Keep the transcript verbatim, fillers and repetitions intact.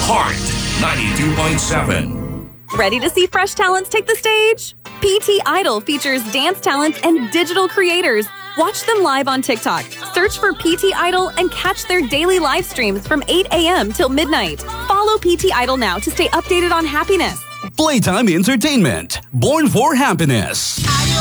Heart ninety-two point seven. Ready to see fresh talents take the stage? P T Idol features dance talents and digital creators. Watch them live on TikTok. Search for P T Idol and catch their daily live streams from eight a.m. till midnight. Follow P T Idol now to stay updated on happiness. Playtime Entertainment. Born for happiness.